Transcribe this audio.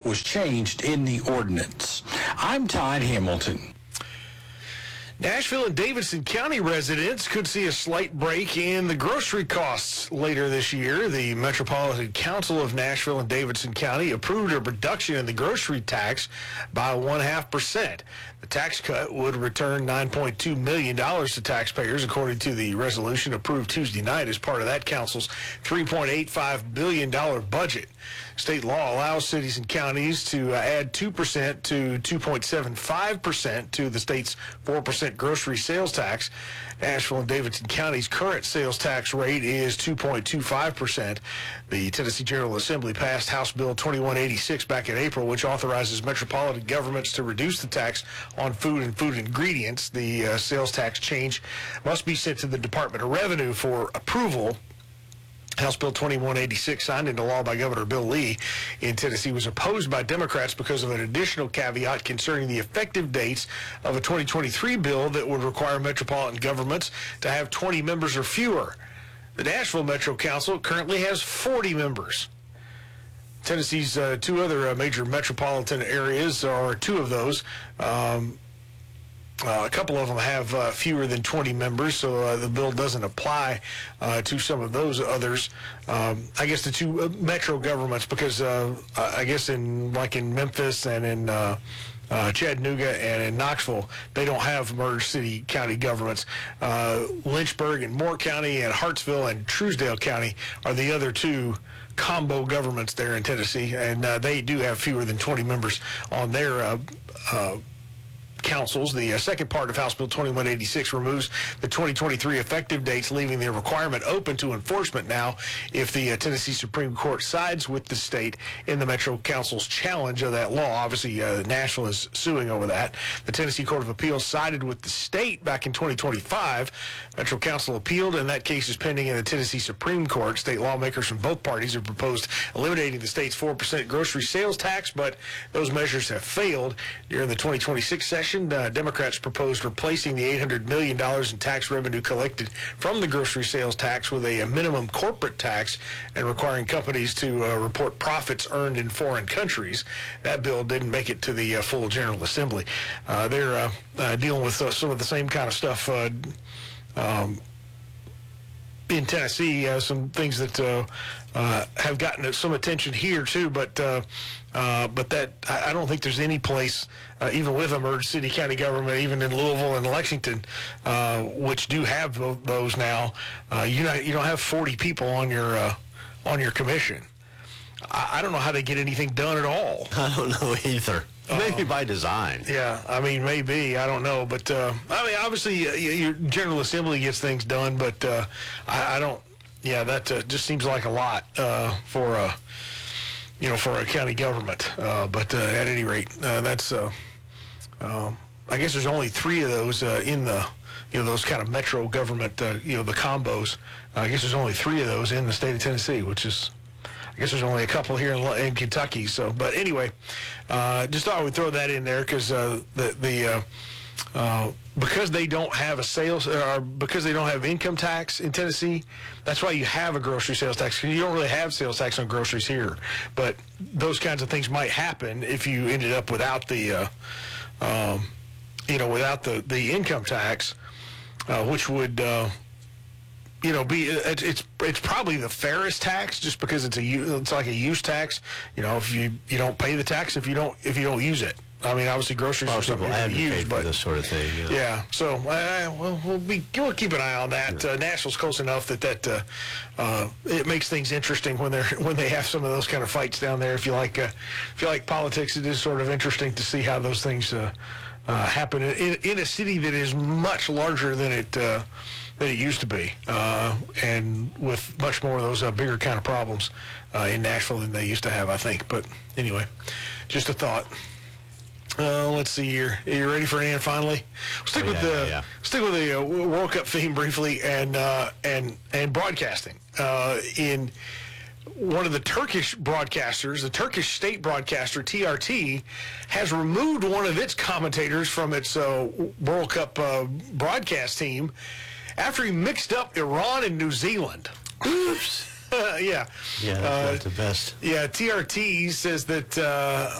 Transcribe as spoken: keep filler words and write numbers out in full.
was changed in the ordinance. I'm Todd Hamilton. Nashville and Davidson County residents could see a slight break in the grocery costs later this year. The Metropolitan Council of Nashville and Davidson County approved a reduction in the grocery tax by one half percent. The tax cut would return nine point two million dollars to taxpayers, according to the resolution approved Tuesday night as part of that council's three point eight five billion dollars budget. State law allows cities and counties to uh, add two percent to two point seven five percent to the state's four percent grocery sales tax. Nashville and Davidson County's current sales tax rate is two point two five percent. The Tennessee General Assembly passed House Bill twenty-one eighty-six back in April, which authorizes metropolitan governments to reduce the tax on food and food ingredients. The uh, sales tax change must be sent to the Department of Revenue for approval. House Bill twenty-one eighty-six, signed into law by Governor Bill Lee in Tennessee, was opposed by Democrats because of an additional caveat concerning the effective dates of a twenty twenty-three bill that would require metropolitan governments to have twenty members or fewer. The Nashville Metro Council currently has forty members. Tennessee's uh, two other uh, major metropolitan areas are two of those. Um, Uh, a couple of them have uh, fewer than twenty members, so uh, the bill doesn't apply uh, to some of those others. Um, I guess the two uh, metro governments, because uh, I guess in like in Memphis and in uh, uh, Chattanooga and in Knoxville, they don't have merged city county governments. Uh, Lynchburg and Moore County and Hartsville and Truesdale County are the other two combo governments there in Tennessee, and uh, they do have fewer than twenty members on their uh, uh, councils. The uh, second part of House Bill twenty-one eighty-six removes the twenty twenty-three effective dates, leaving the requirement open to enforcement now if the uh, Tennessee Supreme Court sides with the state in the Metro Council's challenge of that law. Obviously, uh, Nashville is suing over that. The Tennessee Court of Appeals sided with the state back in twenty twenty-five. Metro Council appealed, and that case is pending in the Tennessee Supreme Court. State lawmakers from both parties have proposed eliminating the state's four percent grocery sales tax, but those measures have failed. During the twenty twenty-six session, Uh, Democrats proposed replacing the eight hundred million dollars in tax revenue collected from the grocery sales tax with a, a minimum corporate tax and requiring companies to uh, report profits earned in foreign countries. That bill didn't make it to the uh, full General Assembly. Uh, they're uh, uh, dealing with uh, some of the same kind of stuff uh, um, in Tennessee, uh, some things that uh, uh, have gotten some attention here too, but uh, uh, but that I, I don't think there's any place, uh, even with a merged city county government, even in Louisville and Lexington, uh, which do have those now. Uh, you know, you don't have forty people on your uh, on your commission. I, I don't know how they get anything done at all. I don't know either. Maybe by design. Yeah, I mean, maybe. I don't know. But, uh, I mean, obviously, uh, your General Assembly gets things done, but uh, I, I don't, yeah, that uh, just seems like a lot uh, for, uh, you know, for a county government. Uh, but uh, at any rate, uh, that's, uh, um, I guess there's only three of those uh, in the, you know, those kind of metro government, uh, you know, the combos. Uh, I guess there's only three of those in the state of Tennessee, which is, I guess there's only a couple here in, in Kentucky. So, but anyway, uh, just thought I would throw that in there because uh, the the uh, uh, because they don't have a sales or because they don't have income tax in Tennessee. That's why you have a grocery sales tax. You don't really have sales tax on groceries here, but those kinds of things might happen if you ended up without the uh, um, you know without the the income tax, uh, which would. Uh, You know, be it's it's it's probably the fairest tax, just because it's a it's like a use tax. You know, if you, you don't pay the tax if you don't if you don't use it. I mean, obviously groceries are something you use, but this sort of thing. You know. Yeah. So, uh, well, we'll be we'll keep an eye on that. Uh, Nashville's close enough that that uh, uh, it makes things interesting when they're when they have some of those kind of fights down there. If you like uh, if you like politics, it is sort of interesting to see how those things uh, uh, happen in, in a city that is much larger than it. Uh, than it used to be, uh, and with much more of those uh, bigger kind of problems uh, in Nashville than they used to have, I think. But anyway, just a thought. Uh, let's see here. Are you ready for Ann finally? Stick oh, with yeah, the yeah. stick with the uh, World Cup theme briefly, and uh, and and broadcasting. Uh, in one of the Turkish broadcasters, the Turkish state broadcaster T R T, has removed one of its commentators from its uh, World Cup uh, broadcast team after he mixed up Iran and New Zealand. Oops. Uh, yeah. Yeah, that's uh, not the best. Yeah, T R T says that uh,